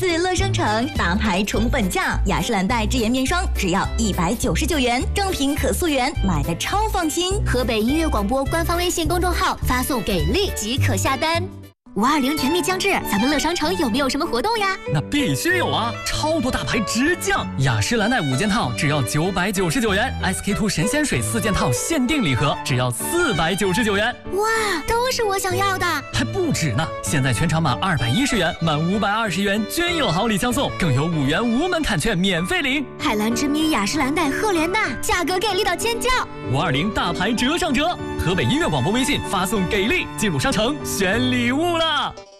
4乐商城大牌宠本价，雅诗兰黛智颜面霜只要199元，正品可溯源，买的超放心。 河北音乐广播官方微信公众号发送给力即可下单。520甜蜜将至，咱们乐商城有没有什么活动呀？ 那必须有啊！超多大牌直降，雅诗兰黛5件套只要999元 ，SK-2 神仙水4件套限定礼盒只要499元。 哇，都是我想要的！ 还不止呢！现在全场满210元，满520元均有好礼相送，更有5元无门槛券免费领。 海蓝之谜、雅诗兰黛、赫莲娜，价格给力到尖叫 ！520大牌折上折，河北音乐广播微信发送给力，进入商城选礼物了。